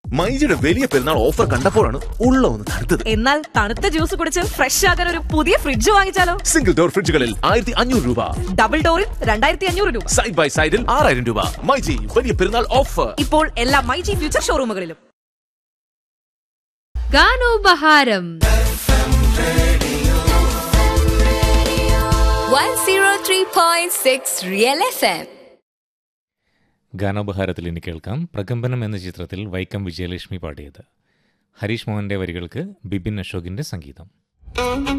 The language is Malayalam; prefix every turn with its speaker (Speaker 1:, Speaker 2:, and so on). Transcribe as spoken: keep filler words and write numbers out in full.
Speaker 1: മൈജിയുടെ വലിയ പെരുന്നാൾ ഓഫർ കണ്ടപ്പോഴാണ് ഉള്ള ഒന്ന് തണുത്തത്.
Speaker 2: എന്നാൽ തണുത്ത ജ്യൂസ് കുടിച്ച് ഫ്രഷ് ആകാൻ ഒരു പുതിയ ഫ്രിഡ്ജ് വാങ്ങിച്ചാലോ?
Speaker 1: സിംഗിൾ ഡോർ ഫ്രിഡ്ജുകളിൽ ആയിരത്തി അഞ്ഞൂറ് രൂപ,
Speaker 2: ഡബിൾ ഡോറിൽ രണ്ടായിരത്തി അഞ്ഞൂറ് രൂപ,
Speaker 1: സൈഡ് ബൈ സൈഡിൽ ആറായിരം രൂപ. മൈജി വലിയ പെരുന്നാൾ ഓഫർ
Speaker 2: ഇപ്പോൾ എല്ലാ myG future ഷോറൂമുകളിലും.
Speaker 3: ഗാനോപഹാരം
Speaker 4: one oh three point six Real F M.
Speaker 5: ഗാനോപഹാരത്തിൽ ഇനി കേൾക്കാം പ്രകമ്പനം എന്ന ചിത്രത്തിൽ വൈക്കം വിജയലക്ഷ്മി പാടിയത്. ഹരീഷ് മോഹന്റെ വരികൾക്ക് ബിപിൻ അശോകിന്റെ സംഗീതം.